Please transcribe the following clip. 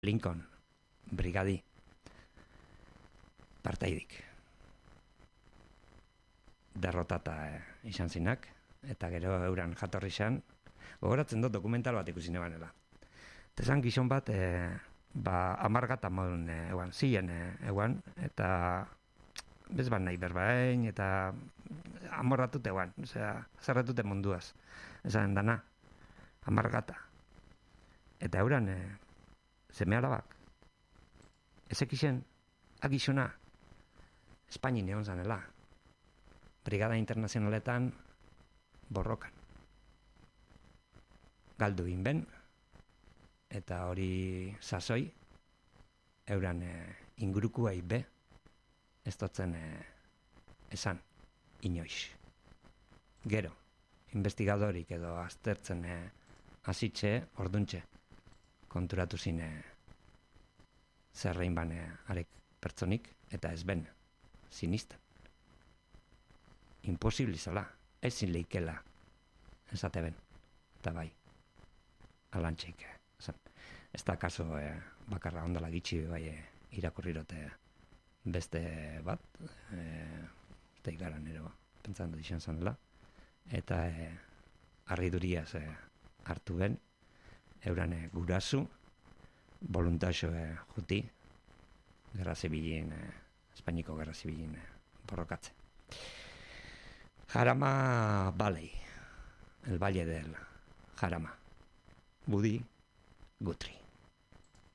Lincoln, brigadi, partaidik. Derrotata izan zinak, eta gero euran jatorri izan, gogoratzen dut dokumental bat ikusi nebanela. Tezan gizon bat, amargata modun eguan, ziren eguan, eta bezban nahi berbain, eta amorratut eguan, zerratute munduaz. Esan dana, amargata. Eta euran, zeme alabak, ezek izen, agizuna, Espainin egon zanela. Brigada internazionaletan borrokan. Galdu inben, eta hori sasoi, euran ingurukuai be, ez dotzen esan, inoiz. Gero, investigadorik edo aztertzen hasitxe, orduntxe, konturatu zine zerrein bane arek pertsonik, eta ez ben, sinisten. Imposibilizala, ezin leikela, esate ben, eta bai, alantxeik. Ez da kaso bakarra ondala gitxi bai irakurrirote beste bat, eta igaran ero, pentsan dut izan zanela, eta arriduriaz hartu ben, euran gurasu, voluntaxo juti, gerra zibilin, Espainiko gerra zibilin borrokatze. Jarama Valley, el Valle del Jarama, Budi Guthrie.